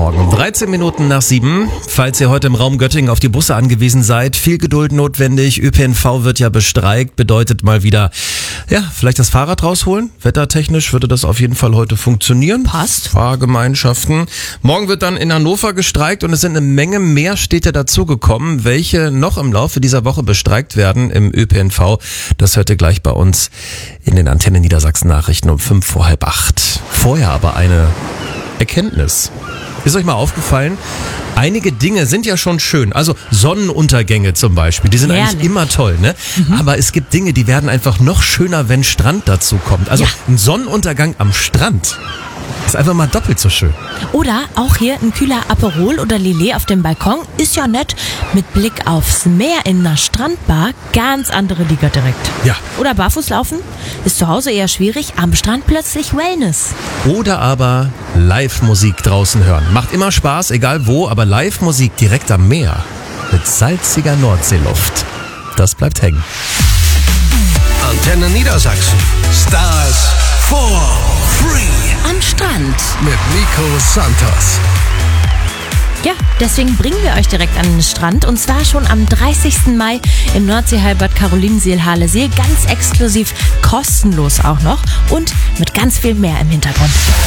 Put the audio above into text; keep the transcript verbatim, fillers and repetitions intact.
Morgen. dreizehn Minuten nach sieben. Falls ihr heute im Raum Göttingen auf die Busse angewiesen seid, viel Geduld notwendig. Ö P N V wird ja bestreikt, bedeutet mal wieder, ja, vielleicht das Fahrrad rausholen. Wettertechnisch würde das auf jeden Fall heute funktionieren. Passt. Fahrgemeinschaften. Morgen wird dann in Hannover gestreikt und es sind eine Menge mehr Städte dazugekommen, welche noch im Laufe dieser Woche bestreikt werden im Ö P N V. Das hört ihr gleich bei uns in den Antenne Niedersachsen Nachrichten um fünf vor halb acht. Vorher aber eine Erkenntnis. Ist euch mal aufgefallen, einige Dinge sind ja schon schön. Also Sonnenuntergänge zum Beispiel, die sind Herrlich. eigentlich immer toll, ne? Mhm. Aber es gibt Dinge, die werden einfach noch schöner, wenn Strand dazu kommt. Also Ja. ein Sonnenuntergang am Strand ist einfach mal doppelt so schön. Oder auch hier ein kühler Aperol oder Lillet auf dem Balkon. Ist ja nett. Mit Blick aufs Meer in einer Strandbar. Ganz andere Liga direkt. Ja. Oder barfuß laufen. Ist zu Hause eher schwierig. Am Strand plötzlich Wellness. Oder aber Live-Musik draußen hören. Macht immer Spaß, egal wo, aber Live-Musik direkt am Meer mit salziger Nordseeluft. Das bleibt hängen. Antenne Niedersachsen. Stars for free. Am Strand. Mit Nico Santos. Ja, deswegen bringen wir euch direkt an den Strand. Und zwar schon am dreißigsten Mai im Nordseehallenbad Carolinenseel-Halesee. Ganz exklusiv, kostenlos auch noch. Und mit ganz viel mehr im Hintergrund.